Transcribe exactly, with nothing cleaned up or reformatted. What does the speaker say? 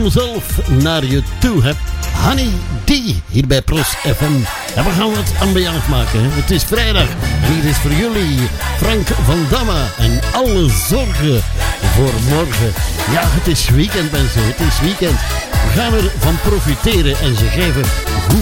hem zelf naar je toe hebt. Honey D, hier bij Pros F M. En we gaan wat ambiance maken. Hè? Het is vrijdag. En hier is voor jullie Frank van Damme. En alle zorgen voor morgen. Ja, het is weekend mensen. Het is weekend. We gaan ervan profiteren. En ze geven goed